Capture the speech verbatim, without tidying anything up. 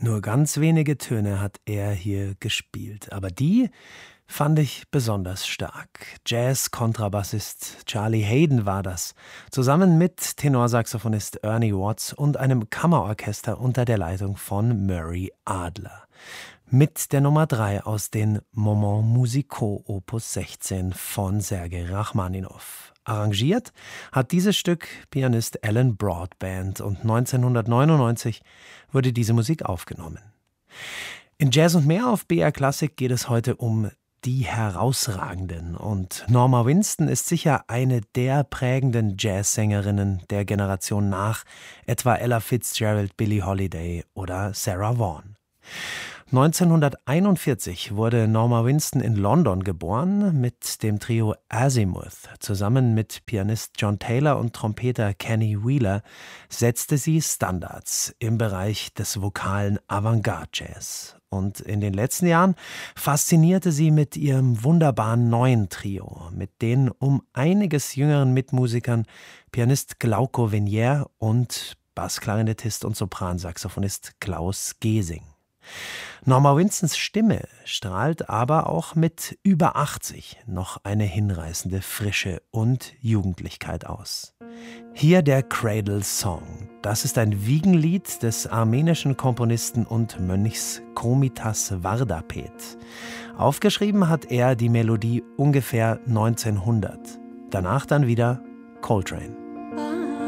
Nur ganz wenige Töne hat er hier gespielt, aber die fand ich besonders stark. Jazz-Kontrabassist Charlie Haden war das, zusammen mit Tenorsaxophonist Ernie Watts und einem Kammerorchester unter der Leitung von Murray Adler. Mit der Nummer drei aus den Moments Musicaux Opus sechzehn von Sergei Rachmaninow. Arrangiert hat dieses Stück Pianist Alan Broadbent und neunzehnhundertneunundneunzig wurde diese Musik aufgenommen. In Jazz und mehr auf B R Klassik geht es heute um die Herausragenden und Norma Winston ist sicher eine der prägenden Jazzsängerinnen der Generation nach etwa Ella Fitzgerald, Billie Holiday oder Sarah Vaughan. neunzehnhunderteinundvierzig wurde Norma Winston in London geboren. Mit dem Trio Azimuth zusammen mit Pianist John Taylor und Trompeter Kenny Wheeler setzte sie Standards im Bereich des vokalen Avantgarde-Jazz. Und in den letzten Jahren faszinierte sie mit ihrem wunderbaren neuen Trio, mit den um einiges jüngeren Mitmusikern Pianist Glauco Venier und Bassklarinettist und Sopransaxophonist Klaus Gesing. Norma Winstons Stimme strahlt aber auch mit über achtzig noch eine hinreißende Frische und Jugendlichkeit aus. Hier der Cradle Song. Das ist ein Wiegenlied des armenischen Komponisten und Mönchs Komitas Vardapet. Aufgeschrieben hat er die Melodie ungefähr neunzehnhundert. Danach dann wieder Coltrane.